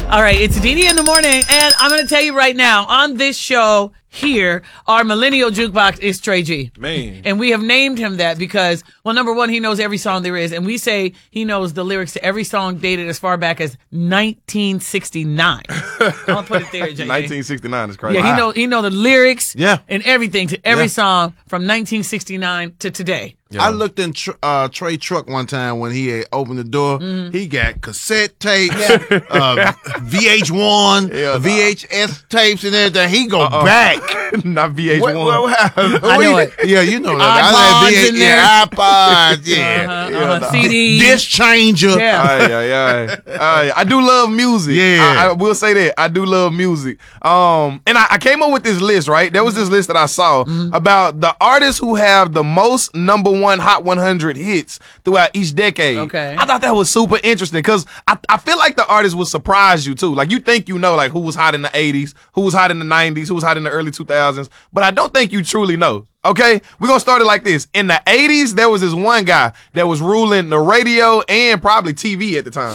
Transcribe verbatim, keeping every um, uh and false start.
All right, it's Dee in the morning, and I'm going to tell you right now, on this show here, our millennial jukebox is Trey G. Man. And we have named him that because, well, number one, he knows every song there is, and we say he knows the lyrics to every song dated as far back as nineteen sixty-nine. I'm going to put it there, J J. nineteen sixty-nine is crazy. Yeah, he know he know the lyrics Yeah. and everything to every Yeah. song from nineteen sixty-nine to today. Yeah. I looked in tr- uh, Trey truck one time when he had opened the door. Mm-hmm. He got cassette tapes, uh, V H one, Yeah, V H S tapes, and everything. He go Uh-uh. back. Not V H one. What- what- what- I know it. Yeah, you know iPods that. I had in V H, yeah, iPods, yeah. Uh-huh, yeah, uh-huh. the- C Ds. Disc changer. Yeah. Aye, aye, aye. Aye. I do love music. Yeah. I, I will say that. I do love music. Um, and I, I came up with this list, right? There was this list that I saw Mm-hmm. about the artists who have the most number one Hot one hundred hits throughout each decade. Okay. I thought that was super interesting because I, I feel like the artists will surprise you too. Like you think you know like who was hot in the eighties, who was hot in the nineties, who was hot in the early two thousands, but I don't think you truly know. Okay, we're gonna start it like this. In the eighties, there was this one guy that was ruling the radio and probably T V at the time.